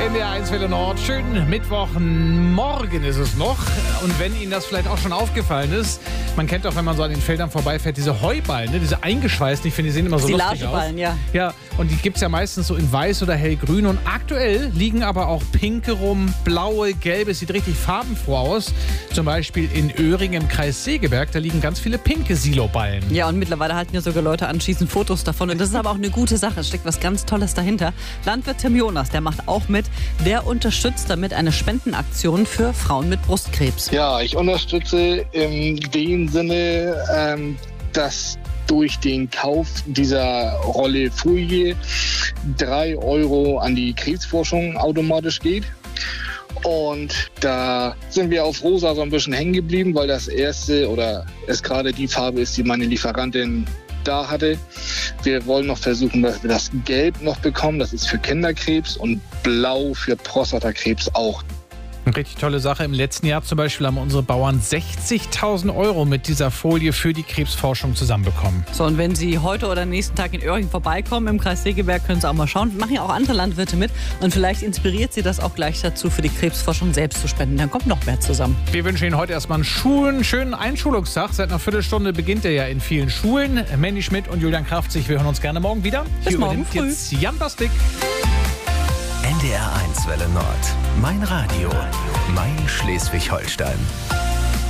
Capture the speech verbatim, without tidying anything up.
N D R eins Welle Nord. Schönen Mittwochmorgen ist es noch. Und wenn Ihnen das vielleicht auch schon aufgefallen ist, man kennt doch, wenn man so an den Feldern vorbeifährt, diese Heuballen, ne? Diese eingeschweißten, ich finde, die sehen immer so lustig aus. ja. Ja, und die gibt es ja meistens so in weiß oder hellgrün. Und aktuell liegen aber auch pinke rum, blaue, gelbe. Es sieht richtig farbenfroh aus. Zum Beispiel in Öhring im Kreis Segeberg, da liegen ganz viele pinke Siloballen. Ja, und mittlerweile halten ja sogar Leute an, schießen Fotos davon. Und das ist aber auch eine gute Sache. Es steckt was ganz Tolles dahinter. Landwirt Tim Jonas, der macht auch mit. Der unterstützt damit eine Spendenaktion für Frauen mit Brustkrebs. Ja, ich unterstütze in dem Sinne, ähm, dass durch den Kauf dieser Rolle Folie drei Euro an die Krebsforschung automatisch geht. Und da sind wir auf rosa so ein bisschen hängen geblieben, weil das erste oder es gerade die Farbe ist, die meine Lieferantin da hatte. Wir wollen noch versuchen, dass wir das Gelb noch bekommen. Das ist für Kinderkrebs und Blau für Prostatakrebs auch. Eine richtig tolle Sache. Im letzten Jahr zum Beispiel haben unsere Bauern sechzigtausend Euro mit dieser Folie für die Krebsforschung zusammenbekommen. So, und wenn Sie heute oder nächsten Tag in Öhring vorbeikommen, im Kreis Segeberg, können Sie auch mal schauen. Machen ja auch andere Landwirte mit. Und vielleicht inspiriert Sie das auch gleich dazu, für die Krebsforschung selbst zu spenden. Dann kommt noch mehr zusammen. Wir wünschen Ihnen heute erstmal einen Schulen, schönen Einschulungstag. Seit einer Viertelstunde beginnt er ja in vielen Schulen. Mandy Schmidt und Julian Kraftzig, wir hören uns gerne morgen wieder. Bis Hier morgen übernimmt früh. jetzt Jan Bastik. N D R eins Welle Nord. Mein Radio. Mein Schleswig-Holstein.